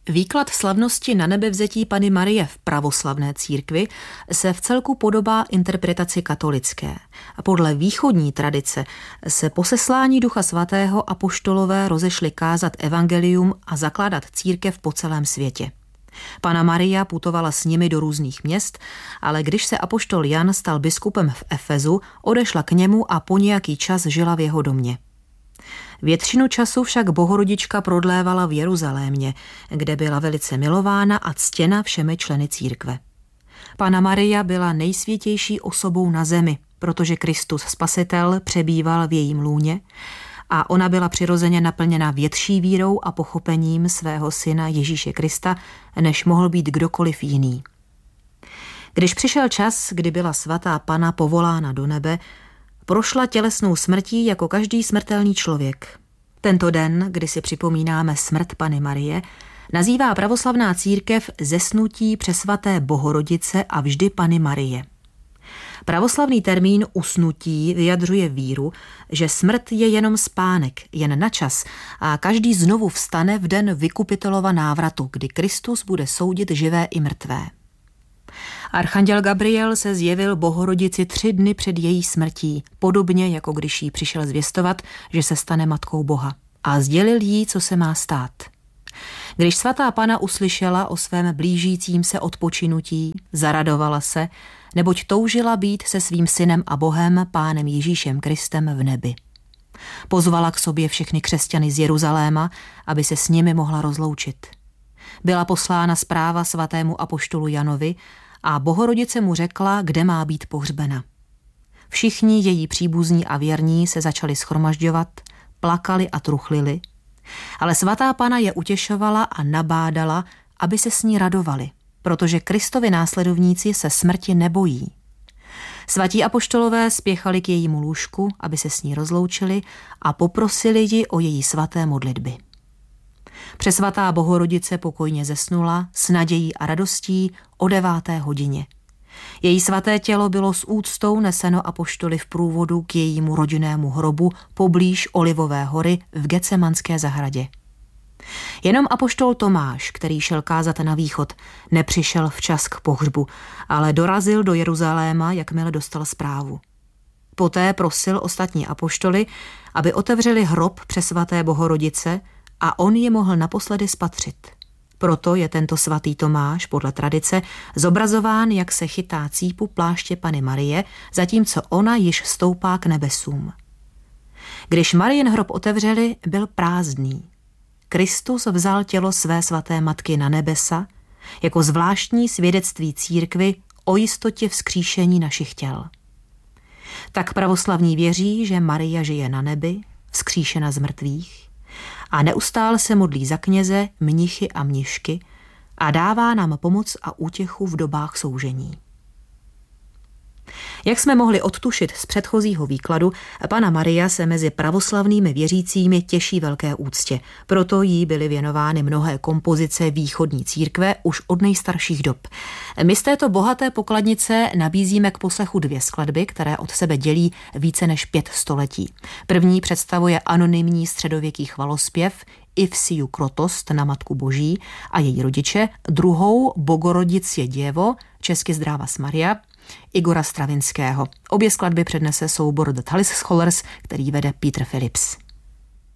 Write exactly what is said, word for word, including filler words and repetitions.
Výklad slavnosti nanebevzetí Panny Marie v pravoslavné církvi se vcelku podobá interpretaci katolické. Podle východní tradice se po seslání Ducha Svatého apoštolové rozešli kázat evangelium a zakládat církev po celém světě. Panna Maria putovala s nimi do různých měst, ale když se apoštol Jan stal biskupem v Efezu, odešla k němu a po nějaký čas žila v jeho domě. Většinu času však Bohorodička prodlévala v Jeruzalémě, kde byla velice milována a ctěna všemi členy církve. Panna Maria byla nejsvětější osobou na zemi, protože Kristus Spasitel přebýval v jejím lůně a ona byla přirozeně naplněna větší vírou a pochopením svého syna Ježíše Krista, než mohl být kdokoliv jiný. Když přišel čas, kdy byla svatá Panna povolána do nebe, prošla tělesnou smrtí jako každý smrtelný člověk. Tento den, kdy si připomínáme smrt Panny Marie, nazývá pravoslavná církev zesnutí přesvaté Bohorodice a vždy Panny Marie. Pravoslavný termín usnutí vyjadřuje víru, že smrt je jenom spánek, jen na čas a každý znovu vstane v den vykupitelova návratu, kdy Kristus bude soudit živé i mrtvé. Archanděl Gabriel se zjevil Bohorodici tři dny před její smrtí, podobně jako když jí přišel zvěstovat, že se stane matkou Boha, a sdělil jí, co se má stát. Když svatá Panna uslyšela o svém blížícím se odpočinutí, zaradovala se, neboť toužila být se svým synem a Bohem, Pánem Ježíšem Kristem v nebi. Pozvala k sobě všechny křesťany z Jeruzaléma, aby se s nimi mohla rozloučit. Byla poslána zpráva svatému apoštolu Janovi a Bohorodice mu řekla, kde má být pohřbena. Všichni její příbuzní a věrní se začali shromažďovat, plakali a truchlili, ale svatá Panna je utěšovala a nabádala, aby se s ní radovali, protože Kristovi následovníci se smrti nebojí. Svatí apoštolové spěchali k jejímu lůžku, aby se s ní rozloučili a poprosili ji o její svaté modlitby. Přesvatá Bohorodice pokojně zesnula s nadějí a radostí o deváté hodině. Její svaté tělo bylo s úctou neseno apoštoly v průvodu k jejímu rodinnému hrobu poblíž Olivové hory v Getsemanské zahradě. Jenom apoštol Tomáš, který šel kázat na východ, nepřišel včas k pohřbu, ale dorazil do Jeruzaléma, jakmile dostal zprávu. Poté prosil ostatní apoštoly, aby otevřeli hrob přesvaté Bohorodice a on je mohl naposledy spatřit. Proto je tento svatý Tomáš podle tradice zobrazován, jak se chytá cípu pláště Panny Marie, zatímco ona již stoupá k nebesům. Když Marijin hrob otevřeli, byl prázdný. Kristus vzal tělo své svaté matky na nebesa jako zvláštní svědectví církvy o jistotě vzkříšení našich těl. Tak pravoslavní věří, že Maria žije na nebi, vzkříšena z mrtvých, a neustále se modlí za kněze, mnichy a mnišky a dává nám pomoc a útěchu v dobách soužení. Jak jsme mohli odtušit z předchozího výkladu, Panna Maria se mezi pravoslavnými věřícími těší velké úctě, proto jí byly věnovány mnohé kompozice východní církve už od nejstarších dob. My z této bohaté pokladnice nabízíme k poslechu dvě skladby, které od sebe dělí více než pět století. První představuje anonymní středověký chvalospěv Ivsiu Krotost na Matku Boží a její rodiče, druhou Bogorodic je děvo, česky Zdravas Maria, Igora Stravinského. Obě skladby přednese soubor The Tallis Scholars, který vede Peter Phillips.